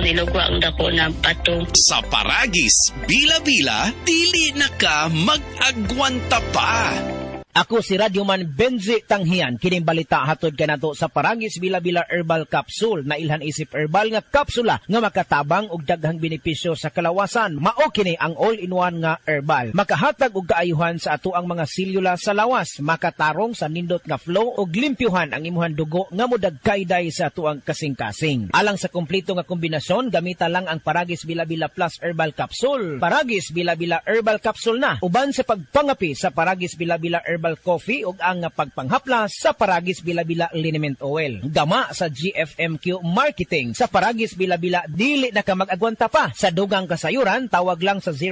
nilugwa ang dako na bato. Sa Paragis, bila-bila, dili na ka mag-agwanta pa. Ako si Radyoman Benzi Tanghian, kining balita hatod kanato sa Paragis Bila-Bila Herbal Capsule na ilhan isip herbal nga kapsula nga makatabang og daghang benepisyo sa kalawasan. Mao kini ang all-in-one nga herbal. Makahatag og kaayuhan sa ato ang mga selula sa lawas, makatarong sa nindot nga flow og limpyuhan ang imuhang dugo nga modagkayday sa ato ang kasing-kasing. Alang sa kumpleto nga kombinasyon, gamita lang ang Paragis Bila-Bila Plus Herbal Capsule. Paragis Bila-Bila Herbal Capsule na uban sa pagpangapi sa Paragis Bila-Bila Herbal Coffee ug ang pagpanghaplas sa Paragis Bila-Bila Liniment Oil. Gama sa GFMQ Marketing. Sa Paragis Bila-Bila, dili na ka mag-agwanta pa. Sa dugang kasayuran, tawag lang sa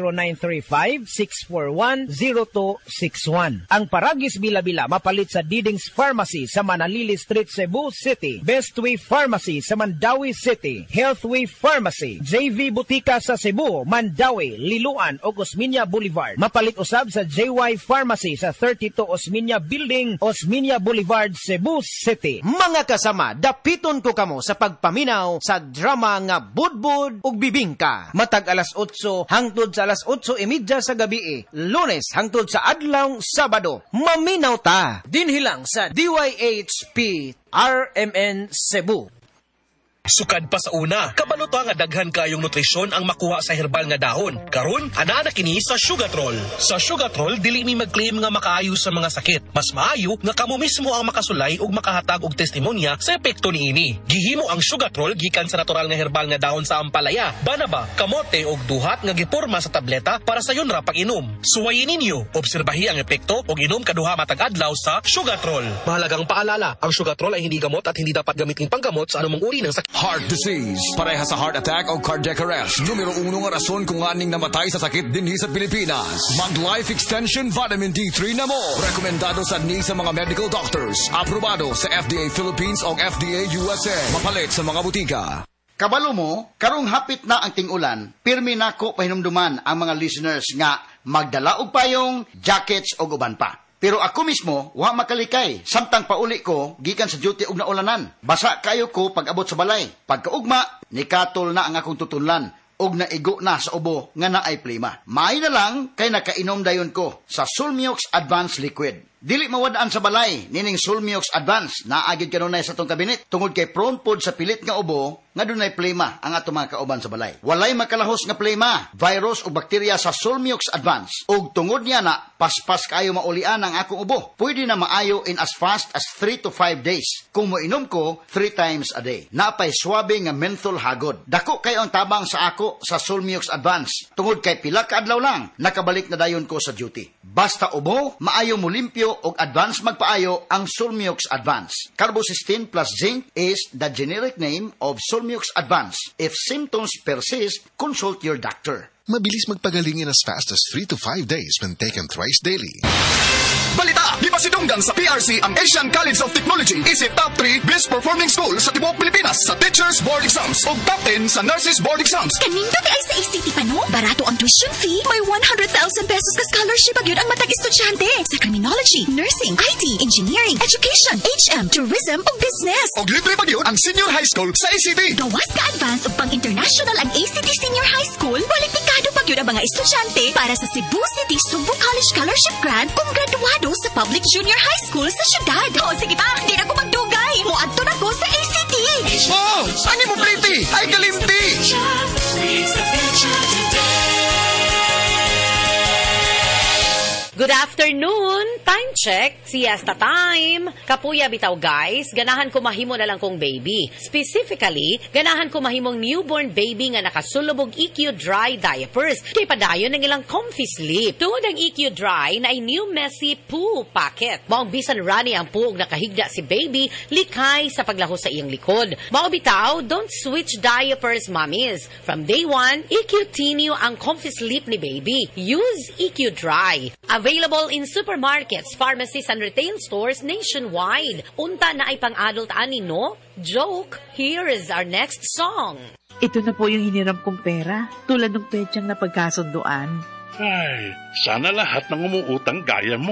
0935-641-0261. Ang Paragis Bila-Bila mapalit sa Didings Pharmacy sa Manalili Street, Cebu City. Bestway Pharmacy sa Mandawi City. Healthway Pharmacy, JV Butika sa Cebu, Mandawi, Liloan o Osmeña Boulevard. Mapalit usab sa JY Pharmacy sa 32 Osmeña Building, Osmeña Boulevard, Cebu City. Mga kasama, dapiton ko kamo sa pagpaminaw sa drama nga Budbud ug Bibingka. Matag alas 8 hangtod sa alas 8:30 sa gabi, Lunes hangtod sa adlaw Sabado. Maminaw ta dinhi lang sa DYHP RMN Cebu. Sukad pa sa una, kabaluto nga daghan kayong nutrisyon ang makuha sa herbal nga dahon. Karon, ana na kini sa Sugatrol. Sa Sugatrol, dili mi mag-claim nga makaayo sa mga sakit. Mas maayo nga kamo mismo ang makasulay ug makahatag og testimonya sa epekto niini. Gihimo ang Sugatrol gikan sa natural nga herbal nga dahon sa ampalaya, banaba, kamote ug duhat nga giporma sa tableta para sa yun ra pag-inom. Suwayin ninyo, obserbahi ang epekto ug inom kaduha matag adlaw sa Sugatrol. Mahalagang paalala, ang Sugatrol ay hindi gamot at hindi dapat gamitin panggamot sa anumang uri ng sakit. Heart disease, pareha sa heart attack o cardiac arrest. Numero 1 nga rason kung aning namatay sa sakit dinhi sa Pilipinas. Mag-Life Extension Vitamin D3 na mo. Rekomendado sa ni sa mga medical doctors. Aprobado sa FDA Philippines o FDA USA. Mapalit sa mga butika. Kabalo mo, karong hapit na ang ting-ulan, pirmi nako pahinumduman ang mga listeners nga magdala og payong, jackets o uban pa. Pero ako mismo, wa makalikay. Samtang pauli ko, gikan sa duty og naulanan. Basa kayo ko pag abot sa balay. Pagkaugma, nikatol na ang akong tutunlan. Og naigo na sa ubo nga naay plima. Maay na lang kay nakainom dayon ko sa Sulmiox Advanced Liquid. Dili mawadaan sa balay, nining Sulmiox Advance, naagid kanunay sa tong kabinet, tungod kay prone pod sa pilit nga ubo, nga dunay plema ang ato mga kauban sa balay. Walay makalahos nga plema, virus o bakterya sa Sulmiox Advance. Og tungod niya na, paspas kayo maulian ang akong ubo. Pwede na maayo in as fast as 3 to 5 days. Kung moinom ko, 3 times a day. Napay swabe nga menthol hagod. Dako kayo ang tabang sa ako sa Sulmiox Advance. Tungod kay pila ka adlaw lang, nakabalik na dayon ko sa duty. Basta ubo, maayo mo limpyo og advance magpaayo ang Sulmiox Advance. Carbocysteine plus zinc is the generic name of Sulmiox Advance. If symptoms persist, consult your doctor. Mabilis magpagaling in as fast as 3 to 5 days when taken thrice daily. Balita! Di ba sidunggan sa PRC ang Asian College of Technology? Isip top 3 best performing school sa tibuok Pilipinas sa Teachers Board Exams o top 10 sa Nurses Board Exams. Kanindot ay sa ACT pa no? Barato ang tuition fee. May 100,000 pesos ka scholarship agad ang matag estudyante sa criminology, nursing, IT, engineering, education, HM, tourism o business. O libre pa yun ang senior high school sa ACT. Gawas ka advance o pang international ang ACT Senior High School. Kwalipikado pa yun ang mga estudyante para sa Cebu City Subo College Scholarship Grant kung graduado sa public junior high school sa syudad. O sige pa, di na ko magdugay. Muadto na ko sa ACT. Oh! Ani mo pretty? Ay kalimti! Good afternoon! Time check, siesta time. Kapuya bitaw guys, ganahan ko mahimo na lang kong baby. Specifically, ganahan ko mahimong newborn baby nga nakasulubog EQ Dry diapers. Kay padayon ng ilang comfy sleep. Tungod ang EQ Dry na ay new messy poo packet. Maong bisan rani ang puog nakahigda si baby, likay sa paglaho sa iyang likod. Mao bitaw, don't switch diapers, mommies. From day 1, EQ Tinio ang comfy sleep ni baby. Use EQ Dry. Available in supermarkets, pharmacies, and retail stores nationwide. Unta na ay pang-adult ani, no? Joke! Here is our next song. Ito na po yung hiniram kong pera, tulad ng petsang na pagkasunduan. Ay, sana lahat ng umuutang gaya mo.